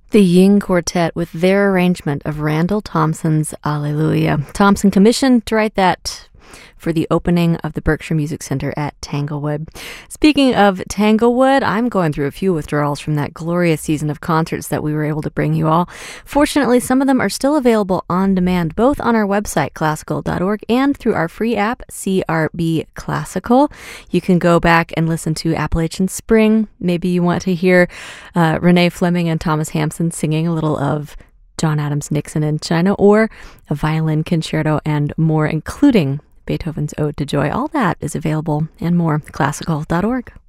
The Ying Quartet with their arrangement of Randall Thompson's Alleluia. Thompson commissioned to write that for the opening of the Berkshire Music Center at Tanglewood. Speaking of Tanglewood, I'm going through a few withdrawals from that glorious season of concerts that we were able to bring you all. Fortunately, some of them are still available on demand, both on our website, classical.org, and through our free app, CRB Classical. You can go back and listen to Appalachian Spring. Maybe you want to hear Renee Fleming and Thomas Hampson singing a little of John Adams' Nixon in China, or a violin concerto and more, including Beethoven's Ode to Joy. All that is available and more, classical.org.